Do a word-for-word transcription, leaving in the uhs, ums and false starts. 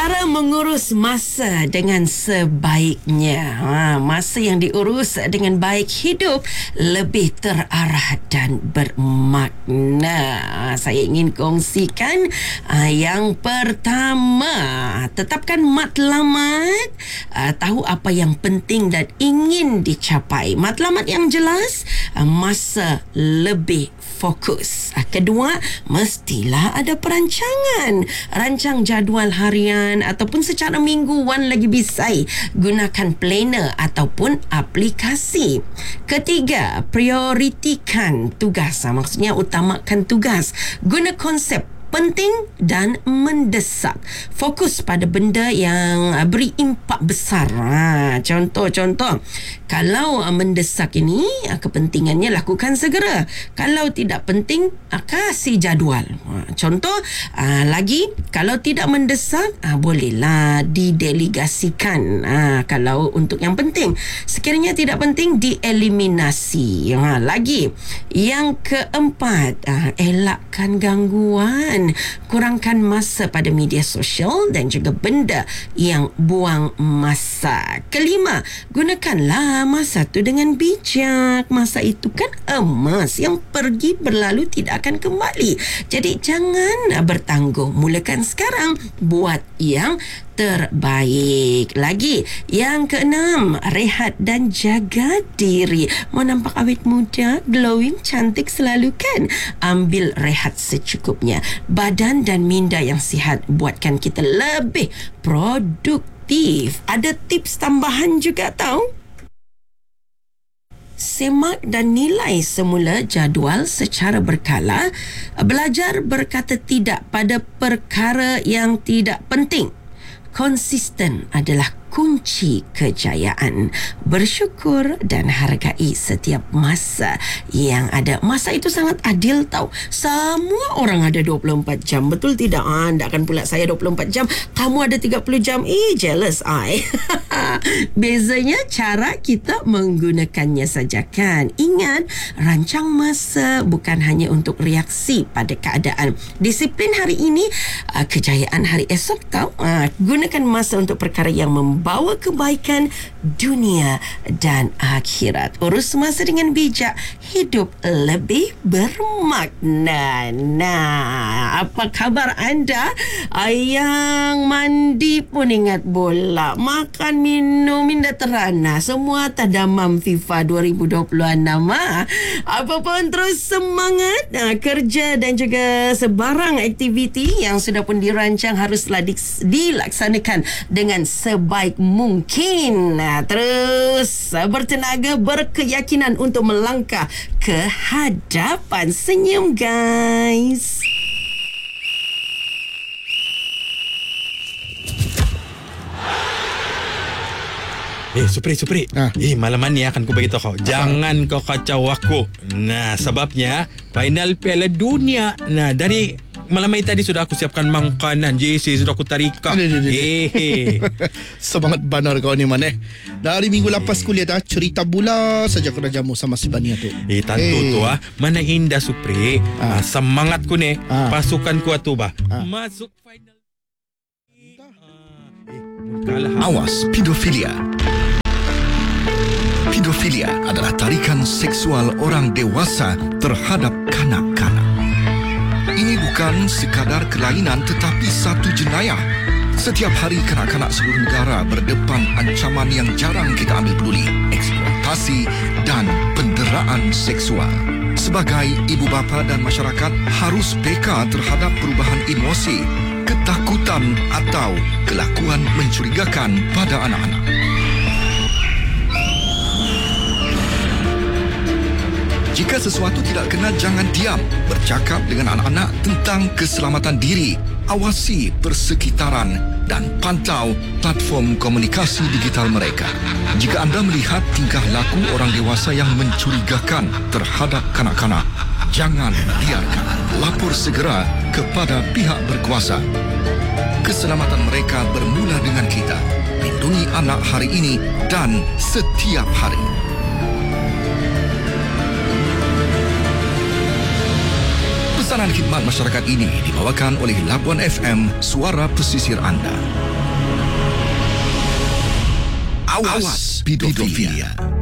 Cara mengurus masa dengan sebaiknya. Ha, masa yang diurus dengan baik, hidup lebih terarah dan bermakna. Ha, saya ingin kongsikan ha, yang pertama, tetapkan matlamat, ha, tahu apa yang penting dan ingin dicapai. Matlamat yang jelas, ha, masa lebih fokus. Ha, kedua, mestilah ada perancangan. Rancang jadual harian ataupun secara mingguan lagi bisai. Gunakan planner ataupun aplikasi. Ketiga, prioritikan tugas. Maksudnya utamakan tugas. Guna konsep penting dan mendesak. Fokus pada benda yang beri impak besar. Ha, contoh-contoh, kalau mendesak ini, kepentingannya lakukan segera. Kalau tidak penting, kasih jadual. Ha, contoh ha, lagi, kalau tidak mendesak, ha, bolehlah didelegasikan. Ha, kalau untuk yang penting. Sekiranya tidak penting, dieliminasi. Ha, lagi, yang keempat, ha, elakkan gangguan. Kurangkan masa pada media sosial dan juga benda yang buang masa. Kelima, gunakanlah masa tu dengan bijak. Masa itu kan emas yang pergi berlalu tidak akan kembali. Jadi jangan bertangguh. Mulakan sekarang, buat yang terbaik. Lagi, yang keenam, rehat dan jaga diri. Mau nampak awet muda, glowing, cantik selalu kan? Ambil rehat secukupnya. Badan dan minda yang sihat buatkan kita lebih produktif. Ada tips tambahan juga tahu? Semak dan nilai semula jadual secara berkala. Belajar berkata tidak pada perkara yang tidak penting. Konsisten adalah kunci kejayaan. Bersyukur dan hargai setiap masa yang ada. Masa itu sangat adil tau. Semua orang ada dua puluh empat jam. Betul tidak? Ah, takkan pula saya dua puluh empat jam, kamu ada tiga puluh jam. Eh, jealous I. Bezanya cara kita menggunakannya saja kan. Ingat, rancang masa bukan hanya untuk reaksi pada keadaan. Disiplin hari ini, kejayaan hari esok tau. Gunakan masa untuk perkara yang membawa bawa kebaikan dunia dan akhirat. Urus masa dengan bijak, hidup lebih bermakna. Nah, apa khabar anda? Yang mandi pun ingat bola, makan minum minda terana, semua tadamam FIFA dua ribu dua puluh enam. Ha? Apa pun terus semangat. Nah, kerja dan juga sebarang aktiviti yang sudah pun dirancang haruslah dilaksanakan dengan sebaik mungkin. Nah, terus bertenaga, berkeyakinan untuk melangkah ke hadapan. Senyum guys. Eh, Supri, Supri. Ha? Eh, malam ni akan ku beritahu kau. Jangan kau kacau aku. Nah, sebabnya final Piala Dunia. Nah, dari malam ini tadi sudah aku siapkan makanan. J C sudah aku tarikan. Eh, Semangat banar kau ni man eh. Dari minggu lepas kuliah dah cerita bola saja kena jamu sama si Bania tu. Eh, tentu eh. tu ah. Mana indah Supri. Ah. Ah, semangat ku ni. Ah. Pasukan ku tu bah. Ah. Masuk final. Ah. Eh, Awas pedofilia. Pedofilia adalah tarikan seksual orang dewasa terhadap kanak-kanak. Ini bukan sekadar kelainan tetapi satu jenayah. Setiap hari kanak-kanak seluruh negara berdepan ancaman yang jarang kita ambil peduli, eksploitasi dan penderaan seksual. Sebagai ibu bapa dan masyarakat harus peka terhadap perubahan emosi, ketakutan atau kelakuan mencurigakan pada anak-anak. Jika sesuatu tidak kena, jangan diam. Bercakap dengan anak-anak tentang keselamatan diri. Awasi persekitaran dan pantau platform komunikasi digital mereka. Jika anda melihat tingkah laku orang dewasa yang mencurigakan terhadap kanak-kanak, jangan biarkan. Lapor segera kepada pihak berkuasa. Keselamatan mereka bermula dengan kita. Lindungi anak hari ini dan setiap hari. Pesanan khidmat masyarakat ini dibawakan oleh Labuan F M, suara pesisir anda. Awas pedofilia.